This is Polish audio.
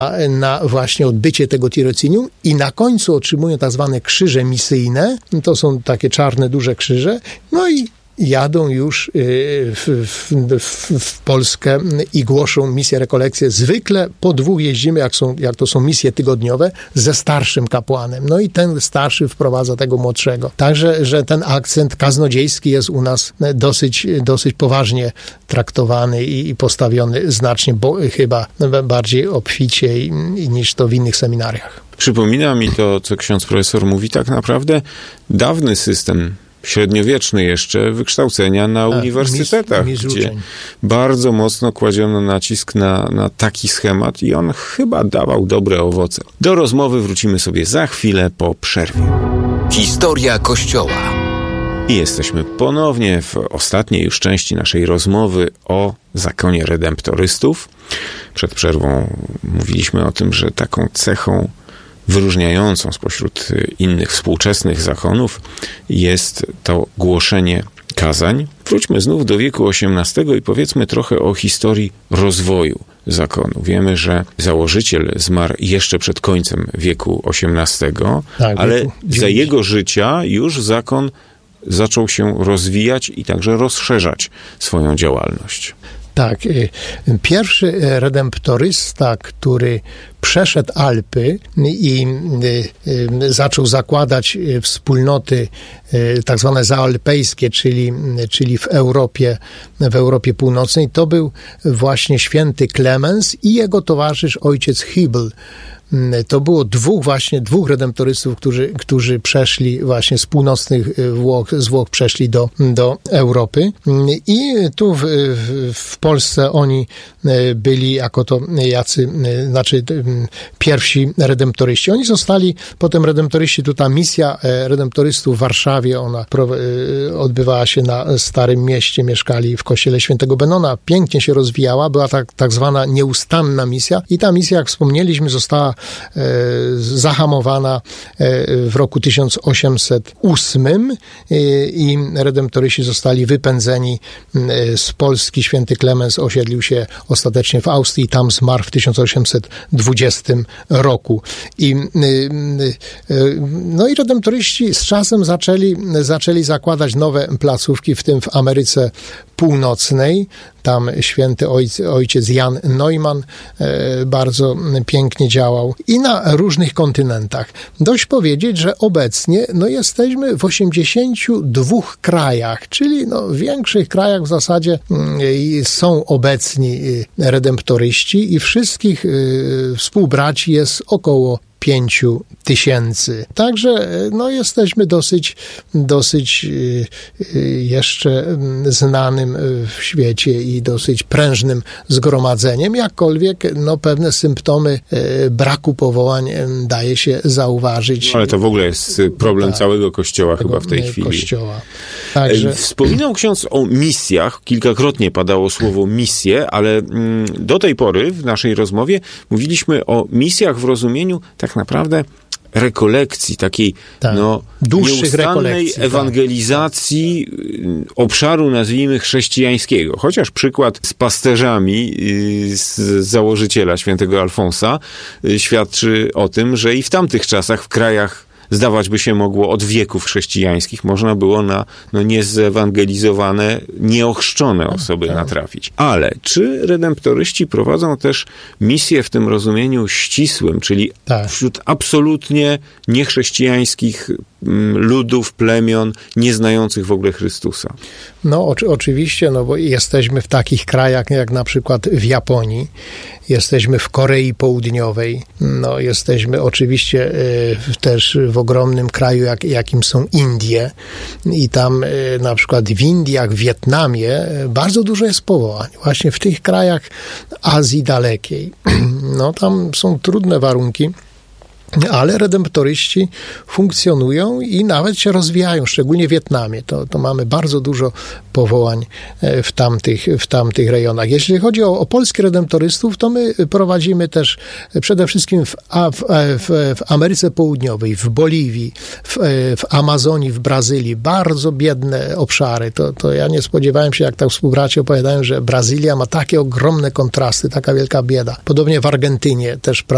na właśnie odbycie tego tirocinium i na końcu otrzymują tak zwane krzyże misyjne. To są takie czarne, duże krzyże. No i jadą już w Polskę i głoszą misję, rekolekcję. Zwykle po dwóch jeździmy, jak to są misje tygodniowe, ze starszym kapłanem. No i ten starszy wprowadza tego młodszego. Także, że ten akcent kaznodziejski jest u nas dosyć poważnie traktowany i postawiony znacznie, chyba bardziej obficie niż to w innych seminariach. Przypomina mi to, co ksiądz profesor mówi, tak naprawdę dawny system, średniowieczny jeszcze, wykształcenia na uniwersytetach, gdzie bardzo mocno kładziono nacisk na taki schemat i on chyba dawał dobre owoce. Do rozmowy wrócimy sobie za chwilę po przerwie. Historia Kościoła. I jesteśmy ponownie w ostatniej już części naszej rozmowy o zakonie redemptorystów. Przed przerwą mówiliśmy o tym, że taką cechą wyróżniającą spośród innych współczesnych zakonów jest to głoszenie kazań. Wróćmy znów do wieku XVIII i powiedzmy trochę o historii rozwoju zakonu. Wiemy, że założyciel zmarł jeszcze przed końcem wieku XVIII, ale za jego życia już zakon zaczął się rozwijać i także rozszerzać swoją działalność. Tak, pierwszy redemptorysta, który przeszedł Alpy i zaczął zakładać wspólnoty tak zwane zaalpejskie, czyli w Europie Północnej, to był właśnie święty Klemens i jego towarzysz ojciec Hybel. To było dwóch redemptorystów, którzy przeszli właśnie z północnych z Włoch przeszli do Europy. I tu w Polsce oni byli jako to pierwsi redemptoryści. Oni zostali potem redemptoryści, tu ta misja redemptorystów w Warszawie, ona odbywała się na Starym Mieście, mieszkali w kościele świętego Benona, pięknie się rozwijała, była tak zwana nieustanna misja i ta misja, jak wspomnieliśmy, została zahamowana w roku 1808 i redemptoryści zostali wypędzeni z Polski. Święty Klemens osiedlił się ostatecznie w Austrii, tam zmarł w 1820 roku. No i redemptoryści z czasem zaczęli zakładać nowe placówki, w tym w Ameryce Północnej. Tam święty ojciec Jan Neumann bardzo pięknie działał i na różnych kontynentach. Dość powiedzieć, że obecnie jesteśmy w 82 krajach, czyli w większych krajach w zasadzie są obecni redemptoryści i wszystkich współbraci jest około 5000. Także jesteśmy dosyć jeszcze znanym w świecie i dosyć prężnym zgromadzeniem, jakkolwiek pewne symptomy braku powołań daje się zauważyć. Ale to w ogóle jest problem całego Kościoła chyba w tej chwili. Kościoła. Także... Wspominał ksiądz o misjach, kilkakrotnie padało słowo misje, ale do tej pory w naszej rozmowie mówiliśmy o misjach w rozumieniu tak naprawdę rekolekcji, takiej nieustannej ewangelizacji obszaru, nazwijmy, chrześcijańskiego. Chociaż przykład z pasterzami z założyciela świętego Alfonsa świadczy o tym, że i w tamtych czasach w krajach zdawać by się mogło od wieków chrześcijańskich można było na niezewangelizowane, nieochrzczone osoby natrafić. Ale czy redemptoryści prowadzą też misję w tym rozumieniu ścisłym, czyli wśród absolutnie niechrześcijańskich ludów, plemion, nieznających w ogóle Chrystusa? Oczywiście, bo jesteśmy w takich krajach jak na przykład w Japonii, jesteśmy w Korei Południowej, jesteśmy oczywiście też w ogromnym kraju, jakim są Indie i tam na przykład w Indiach, w Wietnamie bardzo dużo jest powołań. Właśnie w tych krajach Azji Dalekiej. Tam są trudne warunki, ale redemptoryści funkcjonują i nawet się rozwijają, szczególnie w Wietnamie. To mamy bardzo dużo powołań w tamtych rejonach. Jeśli chodzi o polskich redemptorystów, to my prowadzimy też przede wszystkim w Ameryce Południowej, w Boliwii, w Amazonii, w Brazylii. Bardzo biedne obszary. To ja nie spodziewałem się, jak tak współbraci opowiadają, że Brazylia ma takie ogromne kontrasty, taka wielka bieda. Podobnie w Argentynie też